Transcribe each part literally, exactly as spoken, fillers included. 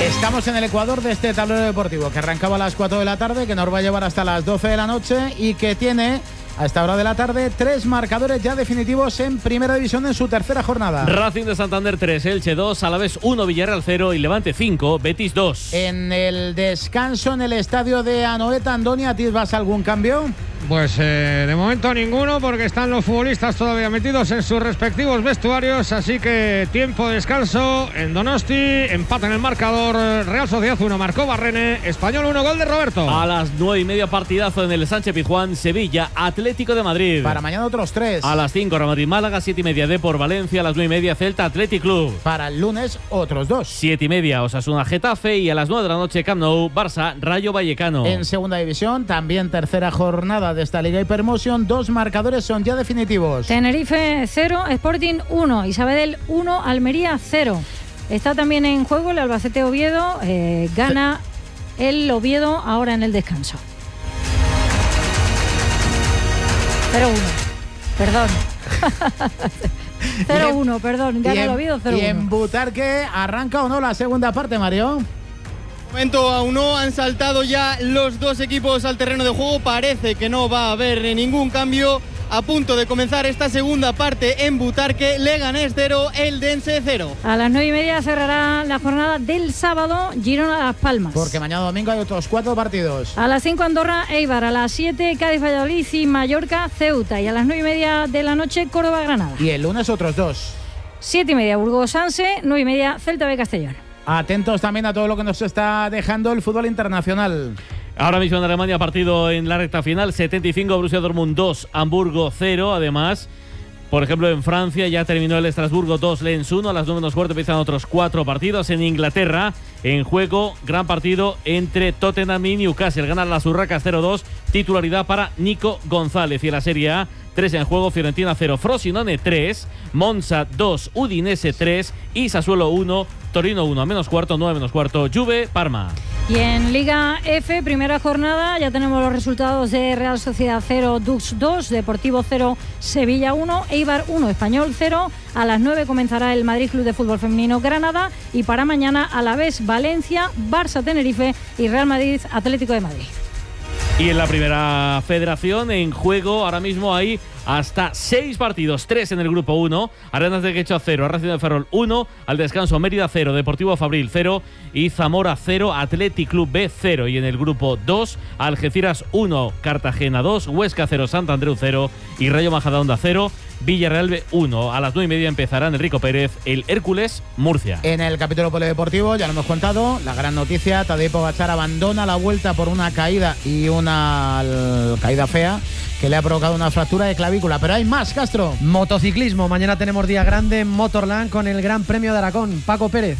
Estamos en el ecuador de este tablero deportivo que arrancaba a las cuatro de la tarde, que nos va a llevar hasta las doce de la noche y que tiene a esta hora de la tarde tres marcadores ya definitivos en Primera División en su tercera jornada. Racing de Santander tres, Elche dos, Alavés uno, Villarreal cero y Levante cinco, Betis dos. En el descanso en el estadio de Anoeta, Andoni, ¿a ti vas a algún cambio? Pues eh, de momento ninguno, porque están los futbolistas todavía metidos en sus respectivos vestuarios, así que tiempo de descanso en Donosti, empate en el marcador, Real Sociedad uno, marcó Barrene, Español uno, gol de Roberto. A las nueve y media partidazo en el Sánchez Pizjuán, Sevilla, Atlético de Madrid. Para mañana otros tres. A las cinco, Real Madrid Málaga, siete y media Depor Valencia, a las nueve y media Celta Athletic Club. Para el lunes otros dos. Siete y media Osasuna Getafe y a las nueve de la noche Camp Nou, Barça Rayo Vallecano. En Segunda División, también tercera jornada de esta Liga Hypermotion, dos marcadores son ya definitivos. Tenerife cero, Sporting uno, Isabel uno, Almería cero. Está también en juego el Albacete Oviedo, eh, gana el Oviedo ahora en el descanso. cero uno, perdón. cero uno, perdón, gana el Oviedo cero uno. ¿Y en Butarque arranca o no la segunda parte, Mario? Momento aún no, han saltado ya los dos equipos al terreno de juego, parece que no va a haber ningún cambio. A punto de comenzar esta segunda parte en Butarque, Leganés cero, Eldense cero. A las nueve y media cerrará la jornada del sábado, Girona Las Palmas. Porque mañana domingo hay otros cuatro partidos. A las cinco Andorra, Eibar, a las siete Cádiz, Valladolid y Mallorca, Ceuta. Y a las nueve y media de la noche, Córdoba, Granada. Y el lunes otros dos. Siete y media Burgos, Sanse, nueve y media Celta B Castellón. Atentos también a todo lo que nos está dejando el fútbol internacional. Ahora mismo en Alemania, partido en la recta final, setenta y cinco Borussia Dortmund dos, Hamburgo cero. Además, por ejemplo, en Francia ya terminó el Estrasburgo dos, Lens uno. A las nueve menos cuarto empiezan otros cuatro partidos. En Inglaterra, en juego, gran partido entre Tottenham y Newcastle. Ganan las Urracas cero dos, titularidad para Nico González. Y en la Serie A, tres en juego, Fiorentina cero, Frosinone tres, Monza dos, Udinese tres y Sassuolo uno, Torino uno. A menos cuarto, nueve menos cuarto, Juve, Parma. Y en Liga F, primera jornada, ya tenemos los resultados de Real Sociedad cero, Dux dos, Deportivo cero, Sevilla uno, Eibar uno, Español cero. A las nueve comenzará el Madrid Club de Fútbol Femenino Granada y para mañana Alavés Valencia, Barça Tenerife y Real Madrid Atlético de Madrid. Y en la primera federación, en juego, ahora mismo hay hasta seis partidos, tres en el grupo uno, Arenas de Quechua cero, Racing de Ferrol uno, al descanso Mérida cero, Deportivo Fabril cero y Zamora cero, Athletic Club B cero. Y en el grupo dos, Algeciras uno, Cartagena dos, Huesca cero, Sant Andreu cero y Rayo Majadahonda cero, Villarreal B uno. A las nueve y media empezará en Enrico Pérez el Hércules Murcia. En el capítulo polideportivo, ya lo hemos contado, la gran noticia, Tadej Pogačar abandona la vuelta por una caída y una caída fea que le ha provocado una fractura de clavícula. Pero hay más, Castro. Motociclismo, mañana tenemos día grande en Motorland con el Gran Premio de Aragón. Paco Pérez.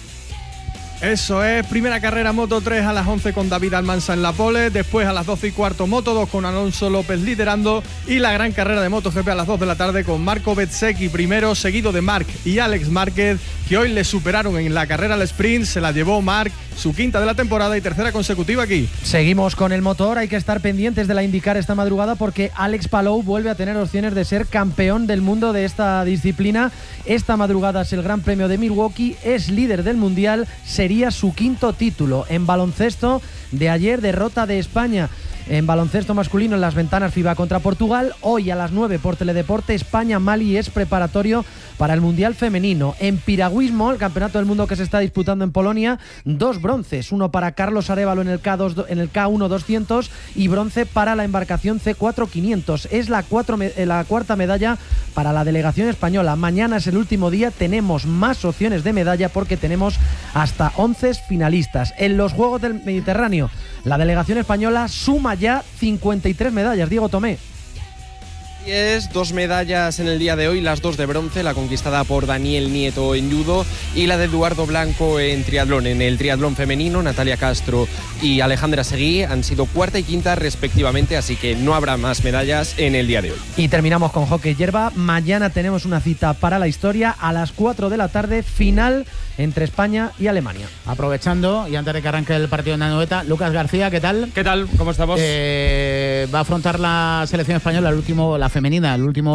Eso es, primera carrera Moto tres a las once con David Almansa en la pole, después a las doce y cuarto Moto dos con Alonso López liderando y la gran carrera de MotoGP a las dos de la tarde con Marco Bezzecchi primero, seguido de Marc y Alex Márquez, que hoy le superaron en la carrera al sprint. Se la llevó Marc, su quinta de la temporada y tercera consecutiva aquí. Seguimos con el motor, hay que estar pendientes de la IndyCar esta madrugada porque Alex Palou vuelve a tener opciones de ser campeón del mundo de esta disciplina. Esta madrugada es el Gran Premio de Milwaukee, es líder del mundial, sería su quinto título. En baloncesto, de ayer derrota de España en baloncesto masculino en las ventanas FIBA contra Portugal. Hoy a las nueve por Teledeporte, España-Mali es preparatorio para el Mundial Femenino. En piragüismo, el campeonato del mundo que se está disputando en Polonia, dos bronces, uno para Carlos Arévalo en el K dos, en el K uno doscientos y bronce para la embarcación C cuatro quinientos. Es la, cuatro, la cuarta medalla para la delegación española. Mañana es el último día, tenemos más opciones de medalla porque tenemos hasta once finalistas. En los Juegos del Mediterráneo, la delegación española suma ya cincuenta y tres medallas. Diego Tomé. Es dos medallas en el día de hoy, las dos de bronce, la conquistada por Daniel Nieto en judo y la de Eduardo Blanco en triatlón. En el triatlón femenino, Natalia Castro y Alejandra Seguí han sido cuarta y quinta respectivamente, así que no habrá más medallas en el día de hoy. Y terminamos con hockey hierba. Mañana tenemos una cita para la historia a las cuatro de la tarde, final entre España y Alemania. Aprovechando, y antes de que arranque el partido en Anoeta, Lucas García, ¿qué tal? ¿Qué tal? ¿Cómo estamos? Eh, va a afrontar la selección española, el último, la femenina, el último